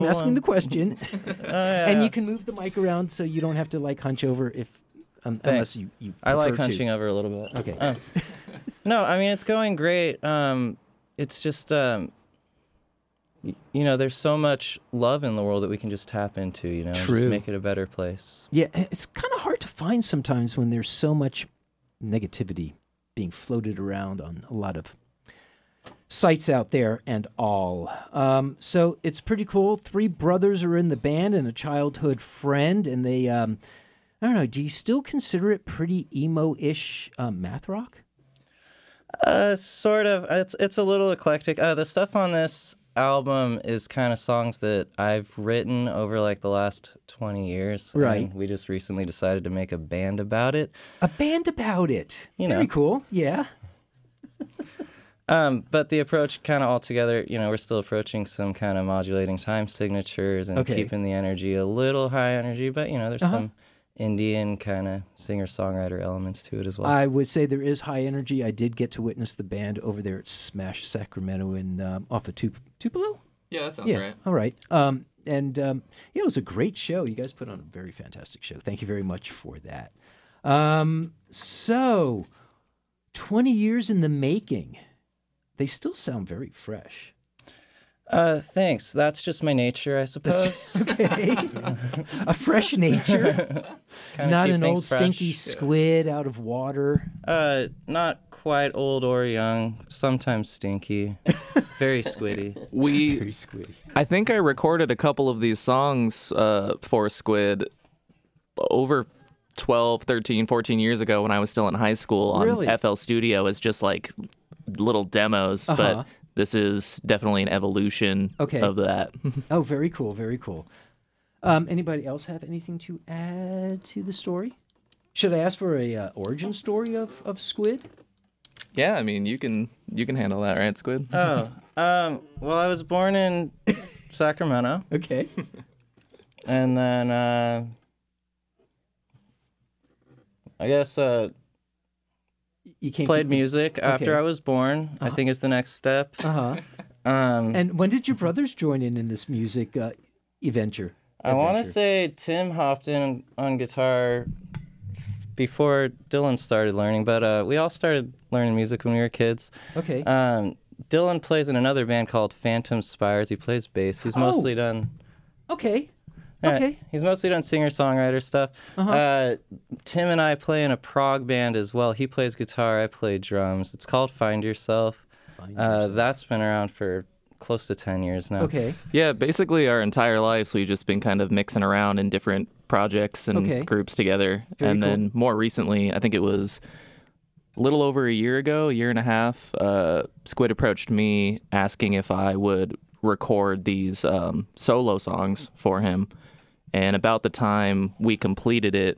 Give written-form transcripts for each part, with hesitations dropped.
asking the question. Yeah. And you can move the mic around so you don't have to like hunch over if unless you I like prefer to. hunching over a little bit. Okay. No, I mean, it's going great. It's just, there's so much love in the world that we can just tap into, and just True. make it a better place. Yeah, it's kind of hard to find sometimes when there's so much negativity being floated around on a lot of sites out there and all. So it's pretty cool. 3 brothers are in the band and a childhood friend, and they, I don't know, do you still consider it pretty emo-ish math rock? Sort of. It's a little eclectic. The stuff on this album is kind of songs that I've written over like the last 20 years. Right. And we just recently decided to make a band about it. A band about it. Very cool. Yeah. But the approach kind of altogether, we're still approaching some kind of modulating time signatures and keeping the energy a little high energy, but there's some Indian kind of singer-songwriter elements to it as well. I would say there is high energy. I did get to witness the band over there at Smash Sacramento off of Tupelo? Yeah, that sounds right. All right. It was a great show. You guys put on a very fantastic show. Thank you very much for that. So, 20 years in the making. They still sound very fresh. Thanks. That's just my nature, I suppose. Okay. A fresh nature. Not an old stinky squid out of water. Not quite old or young. Sometimes stinky. Very squiddy. Very squiddy. I think I recorded a couple of these songs for Squid over 12, 13, 14 years ago when I was still in high school on FL Studio as just like little demos, but this is definitely an evolution of that. Oh, very cool, very cool. Anybody else have anything to add to the story? Should I ask for a origin story of Squid? Yeah, I mean, you can handle that, right, Squid? Well, I was born in Sacramento. Okay. And then, I guess, you came played music after I was born, I think is the next step. And when did your brothers join in this music adventure? I want to say Tim hopped in on guitar before Dylan started learning, but we all started learning music when we were kids. Okay. Dylan plays in another band called Phantom Spires. He plays bass. He's mostly done... Okay. He's mostly done singer-songwriter stuff. Tim and I play in a prog band as well. He plays guitar, I play drums. It's called Find Yourself. That's been around for close to 10 years now. Okay. Yeah, basically our entire lives we've just been kind of mixing around in different projects and groups together. Very and then more recently, I think it was a little over a year and a half, Squid approached me asking if I would record these solo songs for him. And about the time we completed it,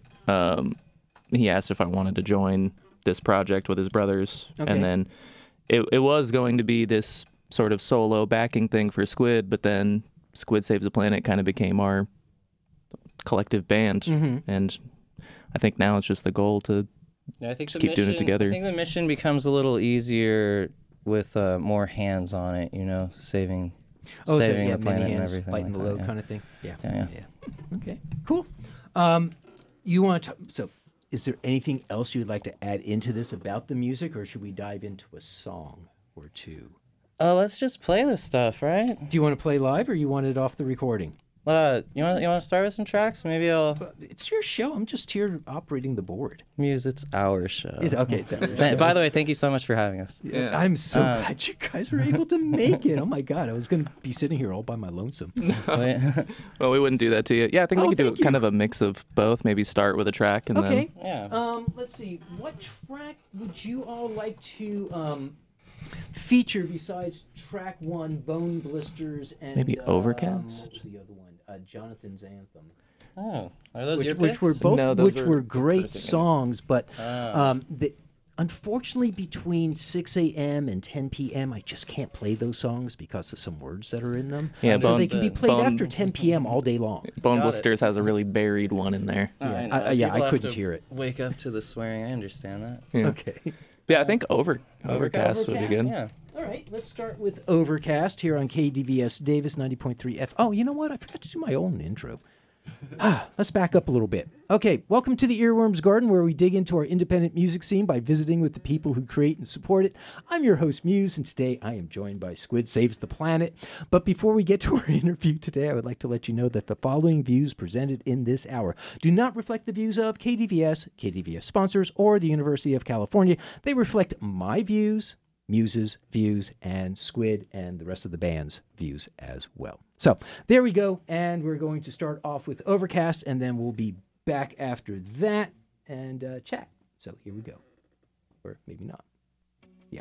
he asked if I wanted to join this project with his brothers. Okay. And then it was going to be this sort of solo backing thing for Squid, but then Squid Saves the Planet kind of became our collective band. And I think now it's just the goal to just keep doing it together. I think the mission becomes a little easier with more hands on it, saving the planet and everything. Fighting like the load that, kind of thing. Yeah. Okay, cool. You want to so is there anything else you'd like to add into this about the music, or should we dive into a song or two? Let's just play this stuff, right? Do you want to play live, or you want it off the recording? You want to start with some tracks? Maybe I'll... It's your show. I'm just here operating the board. Muse, it's our show. It's our show. By the way, thank you so much for having us. Yeah. I'm so glad you guys were able to make it. Oh my God, I was going to be sitting here all by my lonesome. Well, we wouldn't do that to you. Yeah, I think we could do kind of a mix of both. Maybe start with a track and then... Yeah. Let's see. What track would you all like to feature besides track 1, Bone Blisters, and... Maybe Overcast? What was the other one? Jonathan's Anthem. Oh, are those your which picks? were both No, which those were were great songs, but unfortunately between 6 a.m. and 10 p.m. I just can't play those songs because of some words that are in them. Yeah, so they can be played after 10 p.m. all day long. Bone Blisters has a really buried one in there. I couldn't hear it. Wake up to the swearing. I understand that. Yeah. Okay. Yeah, I think Overcast would be good. Yeah. All right, let's start with Overcast here on KDVS Davis 90.3 F. Oh, you know what? I forgot to do my own intro. Let's back up a little bit. Okay, welcome to the Earworms Garden, where we dig into our independent music scene by visiting with the people who create and support it. I'm your host, Muse, and today I am joined by Squid Saves the Planet. But before we get to our interview today, I would like to let you know that the following views presented in this hour do not reflect the views of KDVS, KDVS sponsors, or the University of California. They reflect my views, Muse's views, and Squid and the rest of the band's views as well. So there we go, and we're going to start off with Overcast, and then we'll be back after that and chat. So here we go. Or maybe not.